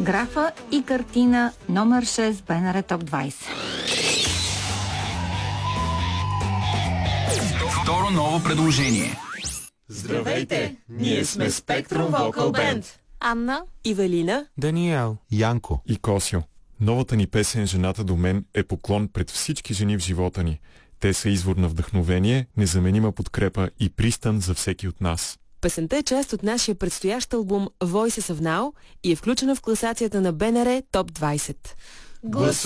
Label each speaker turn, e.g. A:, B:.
A: Графа и картина номер 6 БНР Топ 20.
B: Второ ново предложение.
C: Здравейте! Ние сме Spectrum Vocal Band.
D: Анна,
E: Ивелина,
F: Даниел,
G: Янко
H: и Косио. Новата ни песен "Жената до мен" е поклон пред всички жени в живота ни. Те са извор на вдъхновение, незаменима подкрепа и пристан за всеки от нас.
E: Песента е част от нашия предстоящ албум Voices of Now и е включена в класацията на БНР Топ 20.
C: Гласувайте